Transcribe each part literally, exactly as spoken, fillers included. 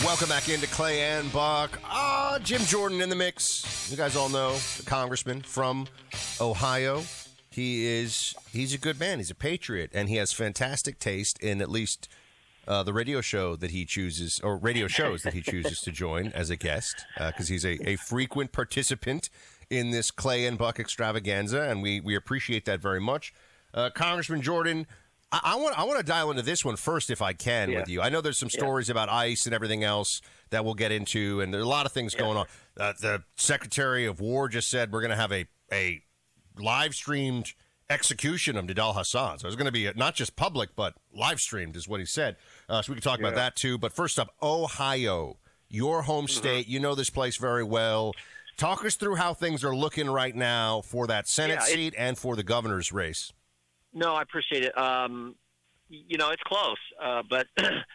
Welcome back into Clay and Buck. Ah, Jim Jordan in the mix. You guys all know the congressman from Ohio. He is he's a good man. He's a patriot, and he has fantastic taste in at least uh, the radio show that he chooses, or radio shows that he chooses to join as a guest, because uh, he's a, a frequent participant in this Clay and Buck extravaganza, and we, we appreciate that very much. Uh, Congressman Jordan, I, I want I want to dial into this one first, if I can, yeah. with you. I know there's some stories yeah. about ICE and everything else that we'll get into, and there are a lot of things yeah. going on. Uh, the Secretary of War just said we're going to have a, a live-streamed execution of Nidal Hasan. So it's going to be not just public, but live-streamed is what he said. Uh, so we can talk yeah. about that, too. But first up, Ohio, your home mm-hmm. state. You know this place very well. Talk us through how things are looking right now for that Senate yeah, seat and for the governor's race. No, I appreciate it. Um, you know, it's close, uh, but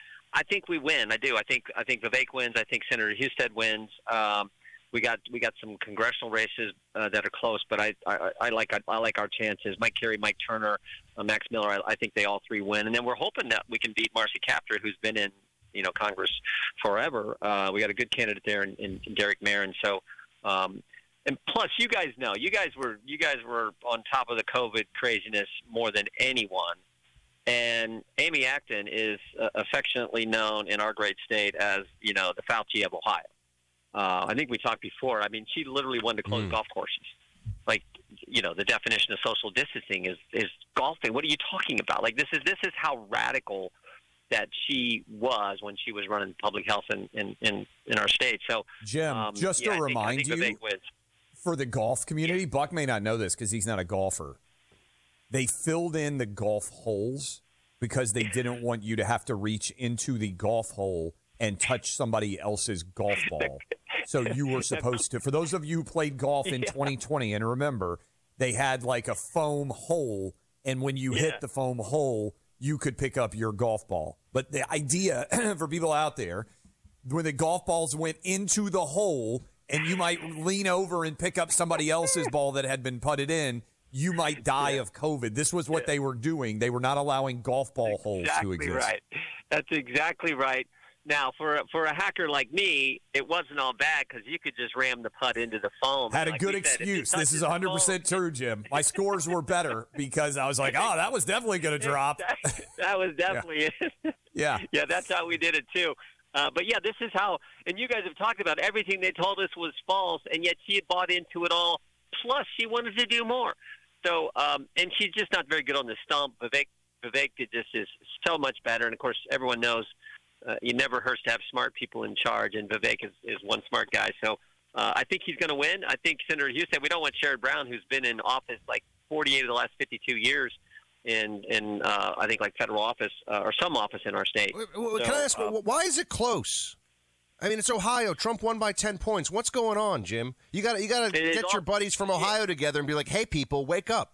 I think we win. I do. I think I think Vivek wins. I think Senator Husted wins. Um, we got we got some congressional races uh, that are close, but I I, I like I, I like our chances. Mike Carey, Mike Turner, uh, Max Miller. I, I think they all three win, and then we're hoping that we can beat Marcy Kaptur, who's been in you know Congress forever. Uh, we got a good candidate there in, in, in Derek Marin. So. Um, And plus, you guys know, you guys were you guys were on top of the COVID craziness more than anyone. And Amy Acton is uh, affectionately known in our great state as, you know, the Fauci of Ohio. Uh, I think we talked before. I mean, she literally wanted to close mm. golf courses. Like, you know, the definition of social distancing is, is golfing. What are you talking about? Like, this is this is how radical that she was when she was running public health in, in, in, in our state. So, Jim, um, just yeah, to I remind think, I think you, for the golf community, yeah. Buck may not know this because he's not a golfer. They filled in the golf holes because they didn't want you to have to reach into the golf hole and touch somebody else's golf ball. So you were supposed to, for those of you who played golf in yeah. twenty twenty, and remember, they had like a foam hole, and when you yeah. hit the foam hole, you could pick up your golf ball. But the idea for people out there, when the golf balls went into the hole and you might lean over and pick up somebody else's ball that had been putted in, you might die yeah. of COVID. This was what yeah. they were doing. They were not allowing golf ball holes exactly to exist. Right. That's exactly right. Now, for, for a hacker like me, it wasn't all bad because you could just ram the putt into the foam. Had a like good excuse. This is one hundred percent true, Jim. My scores were better because I was like, oh, that was definitely going to drop. that, that was definitely yeah. it. Yeah. Yeah, that's how we did it, too. Uh, but, yeah, this is how – and you guys have talked about everything they told us was false, and yet she had bought into it all. Plus, she wanted to do more. So, um, and she's just not very good on the stump. Vivek, Vivek did just is so much better. And, of course, everyone knows – Uh, it never hurts to have smart people in charge, and Vivek is, is one smart guy. So uh, I think he's going to win. I think Senator Husted, we don't want Sherrod Brown, who's been in office like forty-eight of the last fifty-two years in, in uh, I think, like federal office uh, or some office in our state. Wait, wait, so, can I ask, uh, why is it close? I mean, it's Ohio. Trump won by ten points. What's going on, Jim? You got you got to get all, your buddies from Ohio yeah. together and be like, hey, people, wake up.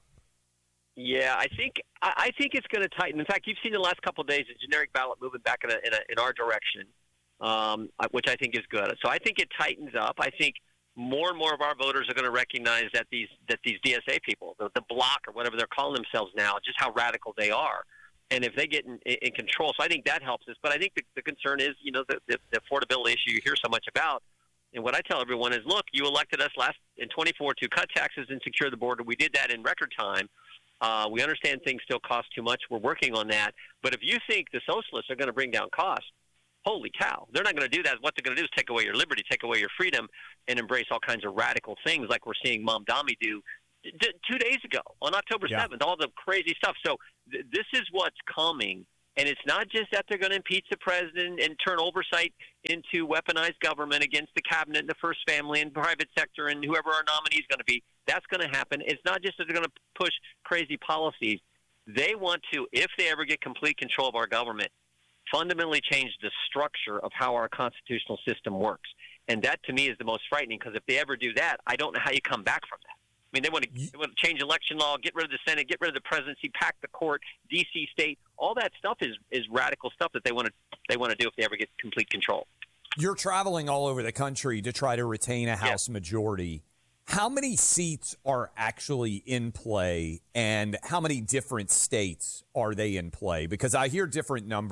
Yeah, I think I think it's going to tighten. In fact, you've seen the last couple of days a generic ballot moving back in, a, in, a, in our direction, um, which I think is good. So I think it tightens up. I think more and more of our voters are going to recognize that these that these D S A people, the, the bloc or whatever they're calling themselves now, just how radical they are. And if they get in, in control, so I think that helps us. But I think the, the concern is, you know, the, the, the affordability issue you hear so much about. And what I tell everyone is, look, you elected us last in twenty-four to cut taxes and secure the border. We did that in record time. Uh, we understand things still cost too much. We're working on that. But if you think the socialists are going to bring down costs, holy cow, they're not going to do that. What they're going to do is take away your liberty, take away your freedom, and embrace all kinds of radical things like we're seeing Mom Dami do d- two days ago on October seventh, yeah. all the crazy stuff. So th- this is what's coming. And it's not just that they're going to impeach the president and turn oversight into weaponized government against the cabinet and the first family and private sector and whoever our nominee is going to be. That's going to happen. It's not just that they're going to push crazy policies. They want to, if they ever get complete control of our government, fundamentally change the structure of how our constitutional system works. And that, to me, is the most frightening, because if they ever do that, I don't know how you come back from that. I mean, they want to, they want to change election law, get rid of the Senate, get rid of the presidency, pack the court, D C state. All that stuff is, is radical stuff that they want to they want to do if they ever get complete control. You're traveling all over the country to try to retain a House yeah. majority. How many seats are actually in play, and how many different states are they in play? Because I hear different numbers.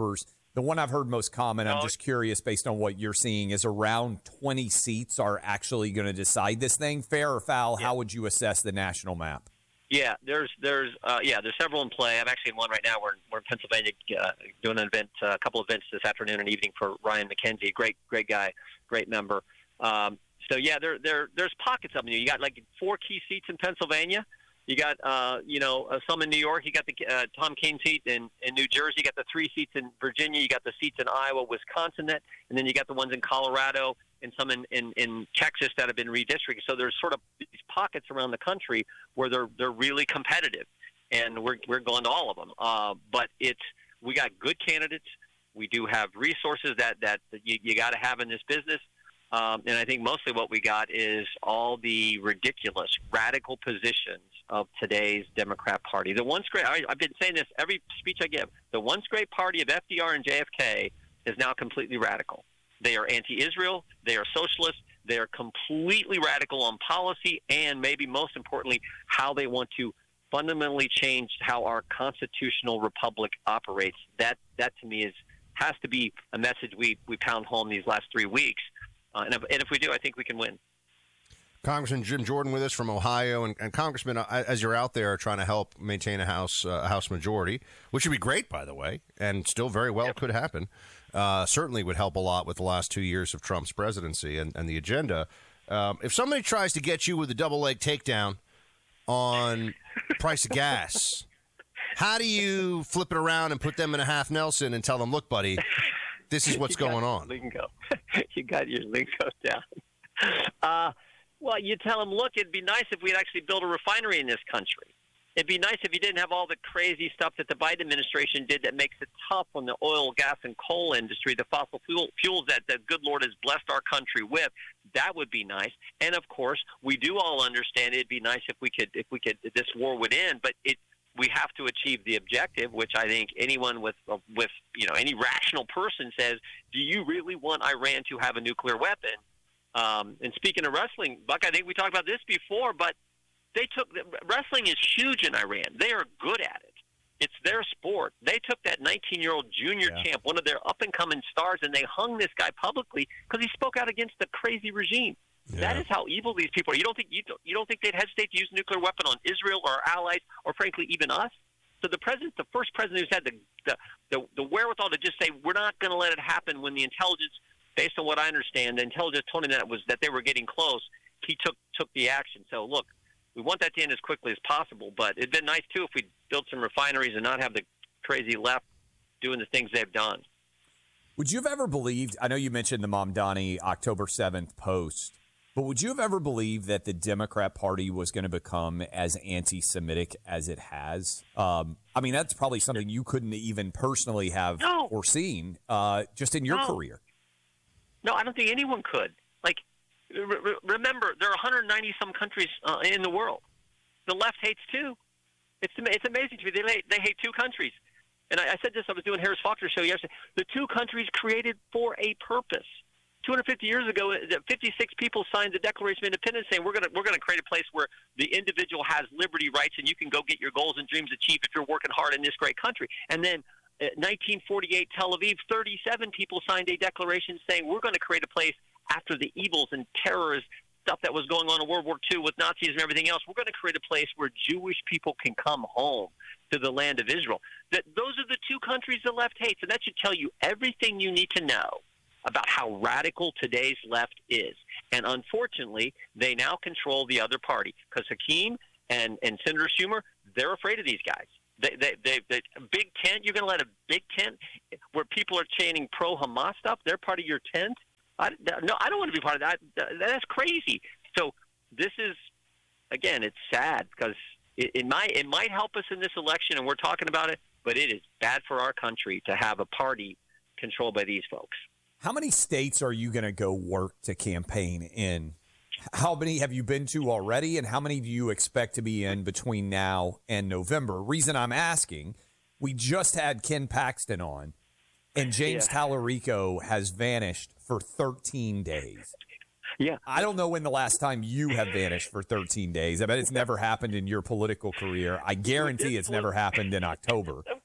The one I've heard most common, I'm just curious based on what you're seeing, is around twenty seats are actually going to decide this thing. Fair or foul, yeah. How would you assess the national map? Yeah, there's there's uh, yeah, there's several in play. I'm actually in one right now. We're in, we're in Pennsylvania uh, doing an event, uh, a couple of events this afternoon and evening for Ryan McKenzie. Great, great guy, great member. Um, so yeah, there there there's pockets of them. You got like four key seats in Pennsylvania. You got, uh, you know, uh, some in New York. You got the uh, Tom Kean seat in, in New Jersey. You got the three seats in Virginia. You got the seats in Iowa, Wisconsin, that, and then you got the ones in Colorado and some in, in, in Texas that have been redistricted. So there's sort of these pockets around the country where they're they're really competitive, and we're we're going to all of them. Uh, but it's we got good candidates. We do have resources that that you, you got to have in this business. Um, and I think mostly what we got is all the ridiculous, radical positions of today's Democrat Party. The once great, I, I've been saying this every speech I give, the once great party of F D R and J F K is now completely radical. They are anti-Israel. They are socialist. They are completely radical on policy and maybe most importantly, how they want to fundamentally change how our constitutional republic operates. That, that to me is has to be a message we, we pound home these last three weeks. Uh, and, if, and if we do, I think we can win. Congressman Jim Jordan with us from Ohio. And, and Congressman, as you're out there trying to help maintain a House uh, a House majority, which would be great, by the way, and still very well yep. could happen, uh, certainly would help a lot with the last two years of Trump's presidency and, and the agenda. Um, if somebody tries to get you with a double-leg takedown on price of gas, how do you flip it around and put them in a half Nelson and tell them, look, buddy, this is what's going on? Lingo. You got your lingo down. Uh, well, you tell them, look, it'd be nice if we'd actually build a refinery in this country. It'd be nice if you didn't have all the crazy stuff that the Biden administration did that makes it tough on the oil, gas, and coal industry, the fossil fuel, fuels that the good Lord has blessed our country with. That would be nice. And, of course, we do all understand it'd be nice if we could, if we could, this war would end, but it we have to achieve the objective, which I think anyone with, with you know, any rational person says, do you really want Iran to have a nuclear weapon? Um, and speaking of wrestling, Buck, I think we talked about this before, but they took wrestling is huge in Iran. They are good at it. It's their sport. They took that nineteen-year-old junior yeah. champ, one of their up-and-coming stars, and they hung this guy publicly because he spoke out against the crazy regime. Yeah. That is how evil these people are. You don't think you don't, you don't think they'd hesitate to use a nuclear weapon on Israel or our allies, or frankly even us? So the president, the first president who's had the the, the, the wherewithal to just say we're not going to let it happen, when the intelligence, based on what I understand, the intelligence told him that it was that they were getting close. He took took the action. So look, we want that to end as quickly as possible, but it'd been nice too if we built some refineries and not have the crazy left doing the things they've done. Would you have ever believed? I know you mentioned the Mamdani October seventh post. But would you have ever believed that the Democrat Party was going to become as anti-Semitic as it has? Um, I mean, that's probably something you couldn't even personally have no. foreseen uh, just in your no. career. No, I don't think anyone could. Like, re- remember, there are one hundred ninety some countries uh, in the world. The left hates two. It's it's amazing to me. They hate, they hate two countries. And I, I said this, I was doing Harris Faulkner's show yesterday. The two countries created for a purpose. two hundred fifty years ago, fifty-six people signed the Declaration of Independence saying we're going to we're going to create a place where the individual has liberty rights and you can go get your goals and dreams achieved if you're working hard in this great country. And then uh, nineteen forty-eight, Tel Aviv, thirty-seven people signed a declaration saying we're going to create a place after the evils and terrorist stuff that was going on in World War Two with Nazis and everything else. We're going to create a place where Jewish people can come home to the land of Israel. That those are the two countries the left hates, and that should tell you everything you need to know about how radical today's left is. And unfortunately, they now control the other party because Hakeem and, and Senator Schumer, they're afraid of these guys. They, they, they, they, big tent, you're going to let a big tent where people are chanting pro-Hamas stuff, they're part of your tent? I, no, I don't want to be part of that. That's crazy. So this is, again, it's sad because it, it, might, it might help us in this election, and we're talking about it, but it is bad for our country to have a party controlled by these folks. How many states are you going to go work to campaign in? How many have you been to already, and how many do you expect to be in between now and November? Reason I'm asking, we just had Ken Paxton on, and James yeah. Tallarico has vanished for thirteen days. Yeah. I don't know when the last time you have vanished for thirteen days. I bet it's never happened in your political career. I guarantee it's never happened in October. Of course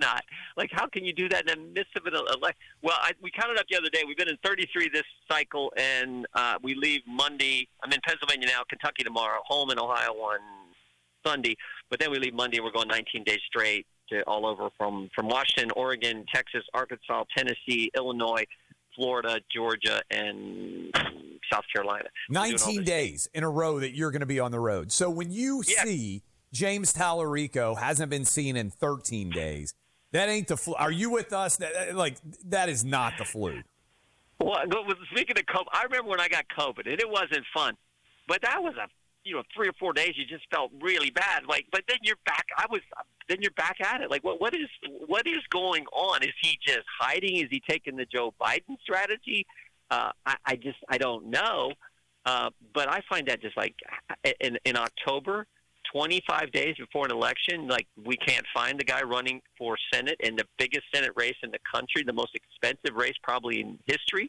not. Like, how can you do that in the midst of an election? Well, I, we counted up the other day. We've been in thirty-three this cycle, and uh, we leave Monday. I'm in Pennsylvania now, Kentucky tomorrow, home in Ohio on Sunday. But then we leave Monday, and we're going nineteen days straight to all over from, from Washington, Oregon, Texas, Arkansas, Tennessee, Illinois, Florida, Georgia, and South Carolina. nineteen days in a row that you're going to be on the road. So when you yeah. see James Tallarico hasn't been seen in thirteen days, that ain't the flu. Are you with us? That, like, that is not the flu. Well, speaking of COVID, I remember when I got COVID, and it wasn't fun. But that was a, you know, three or four days you just felt really bad. Like, but then you're back. I was, then you're back at it. Like, what, what is, what is going on? Is he just hiding? Is he taking the Joe Biden strategy? Uh, I, I just, I don't know. Uh, but I find that just like in, in October, twenty-five days before an election, like we can't find the guy running for Senate in the biggest Senate race in the country, the most expensive race probably in history.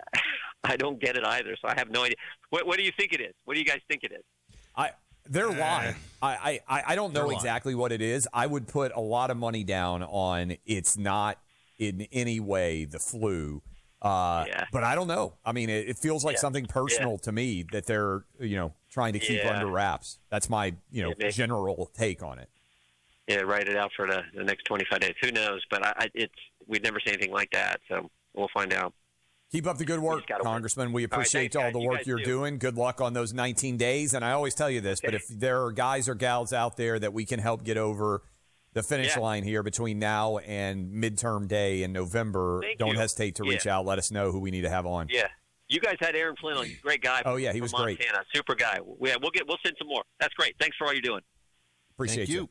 I don't get it either, so I have no idea. What, what do you think it is? What do you guys think it is? I they're uh, lying. I, I, I don't know exactly what it is. I would put a lot of money down on it's not in any way the flu. Uh, yeah. But I don't know. I mean, it, it feels like yeah. something personal yeah. to me that they're, you know, trying to keep yeah. under wraps. That's my, you know, yeah, general take on it. Yeah, write it out for the, the next twenty-five days. Who knows? But I, I, it's we've never seen anything like that, so we'll find out. Keep up the good work, Congressman. Work. We appreciate all, right, thanks, all the work you're do. doing. Good luck on those nineteen days. And I always tell you this, okay. but if there are guys or gals out there that we can help get over the finish yeah. line here between now and midterm day in November, Thank don't you. hesitate to reach yeah. out. Let us know who we need to have on. Yeah. You guys had Aaron Flynn on. Great guy. Oh, yeah, he was Montana. great. Super guy. Yeah, we'll, get, we'll send some more. That's great. Thanks for all you're doing. Appreciate you. you.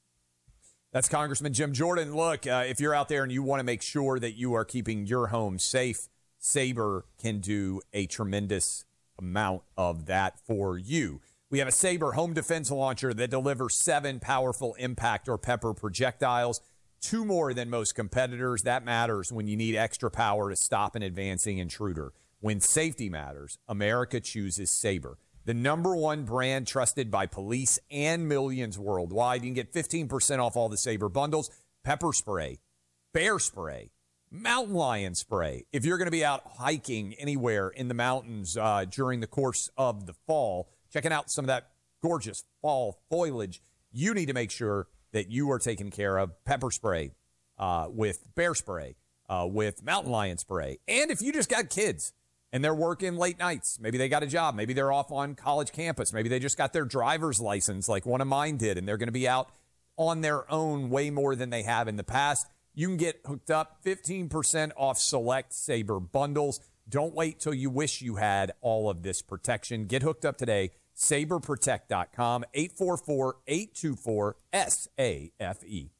That's Congressman Jim Jordan. Look, uh, if you're out there and you want to make sure that you are keeping your home safe, Sabre can do a tremendous amount of that for you. We have a Sabre home defense launcher that delivers seven powerful impact or pepper projectiles, two more than most competitors. That matters when you need extra power to stop an advancing intruder. When safety matters, America chooses Sabre, the number one brand trusted by police and millions worldwide. You can get fifteen percent off all the Sabre bundles, pepper spray, bear spray, mountain lion spray. If you're going to be out hiking anywhere in the mountains uh, during the course of the fall, checking out some of that gorgeous fall foliage, you need to make sure that you are taken care of. Pepper spray uh, with bear spray, uh, with mountain lion spray. And if you just got kids and they're working late nights, maybe they got a job, maybe they're off on college campus, maybe they just got their driver's license like one of mine did, and they're going to be out on their own way more than they have in the past, you can get hooked up, fifteen percent off select Sabre bundles. Don't wait till you wish you had all of this protection. Get hooked up today. Sabre Protect dot com, eight four four, eight two four, S A F E.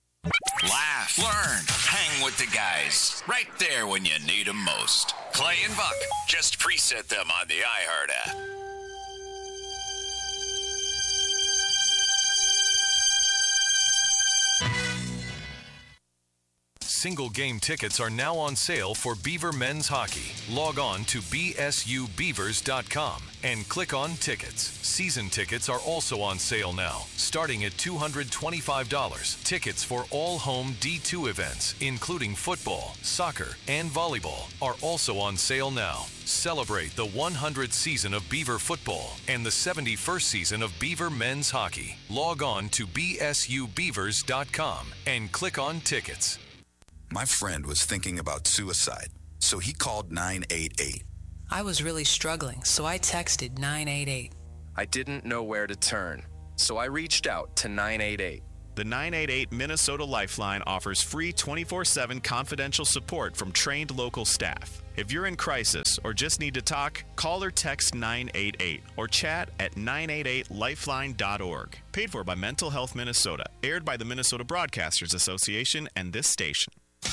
Laugh, learn, hang with the guys. Right there when you need them most. Clay and Buck. Just preset them on the iHeart app. Single game tickets are now on sale for Beaver men's hockey. Log on to B S U beavers dot com and click on tickets. Season tickets are also on sale now, starting at two hundred twenty-five dollars. Tickets for all home D two events, including football, soccer, and volleyball, are also on sale now. Celebrate the one hundredth season of Beaver football and the seventy-first season of Beaver men's hockey. Log on to B S U beavers dot com and click on tickets. My friend was thinking about suicide, so he called nine eight eight. I was really struggling, so I texted nine eight eight. I didn't know where to turn, so I reached out to nine eight eight. The nine eight eight Minnesota Lifeline offers free twenty-four seven confidential support from trained local staff. If you're in crisis or just need to talk, call or text nine eight eight or chat at nine eight eight lifeline dot org. Paid for by Mental Health Minnesota. Aired by the Minnesota Broadcasters Association and this station.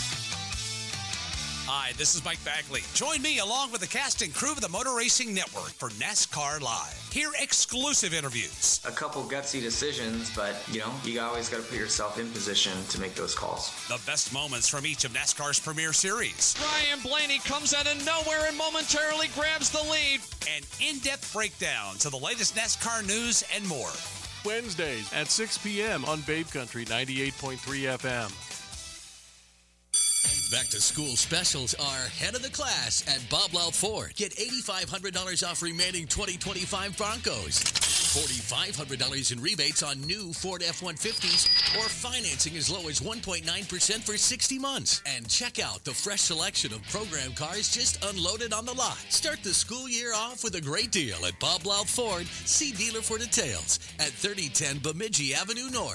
Hi, this is Mike Bagley. Join me along with the cast and crew of the Motor Racing Network for NASCAR Live. Hear exclusive interviews. A couple gutsy decisions, but, you know, you always got to put yourself in position to make those calls. The best moments from each of NASCAR's premier series. Ryan Blaney comes out of nowhere and momentarily grabs the lead. And in-depth breakdowns of the latest NASCAR news and more. Wednesdays at six p.m. on Babe Country ninety-eight point three F M. Back-to-school specials are head of the class at Bob Louth Ford. Get eight thousand five hundred dollars off remaining twenty twenty-five Broncos. four thousand five hundred dollars in rebates on new Ford F one fifties or financing as low as one point nine percent for sixty months. And check out the fresh selection of program cars just unloaded on the lot. Start the school year off with a great deal at Bob Louth Ford. See dealer for details at thirty ten Bemidji Avenue North.